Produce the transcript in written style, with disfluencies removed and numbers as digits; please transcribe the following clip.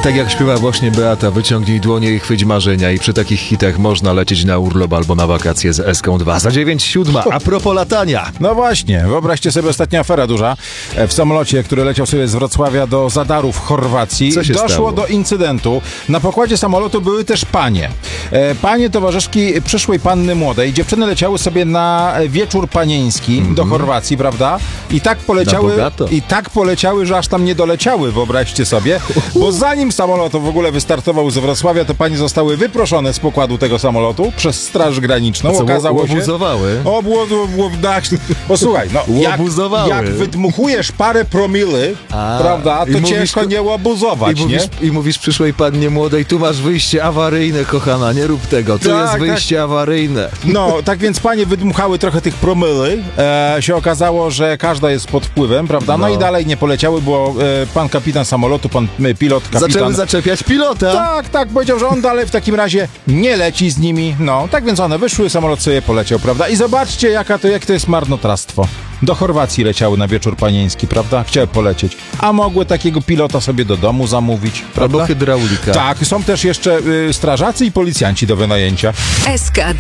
Tak jak śpiewa właśnie Beata, wyciągnij dłonie i chwyć marzenia i przy takich hitach można lecieć na urlop albo na wakacje z Eską-2. Za 9:07. A propos latania. No właśnie, wyobraźcie sobie ostatnia afera duża. W samolocie, który leciał sobie z Wrocławia do Zadaru w Chorwacji, Co się doszło stało? do incydentu. Na pokładzie samolotu były też panie. Panie towarzyszki przyszłej panny młodej. Dziewczyny leciały sobie na wieczór panieński do Chorwacji, prawda? I tak poleciały, że aż tam nie doleciały, wyobraźcie sobie. Bo zanim samolot w ogóle wystartował z Wrocławia, to panie zostały wyproszone z pokładu tego samolotu przez Straż Graniczną. Co, Okazało się... łobuzowały? Posłuchaj, no Łobuzowały. jak wydmuchujesz parę promily, prawda, to ciężko nie łobuzować, I mówisz przyszłej pannie młodej, tu masz wyjście awaryjne, kochana, nie rób tego, tu jest wyjście awaryjne. No, tak więc panie wydmuchały trochę tych promyli, się okazało, że każda jest pod wpływem, prawda, no i dalej nie poleciały, bo pan kapitan samolotu, pan pilot, kapitan... Zaczęły zaczepiać pilota. Tak, powiedział, że on dalej w takim razie nie leci z nimi, no, tak więc one wyszły, samolot sobie poleciał, prawda, i zobaczcie, jak to jest marnotrawstwo. Do Chorwacji leciały na wieczór panieński, prawda? Chciały polecieć. A mogły takiego pilota sobie do domu zamówić, prawda? Albo hydraulika. Tak, są też jeszcze strażacy i policjanci do wynajęcia. SK2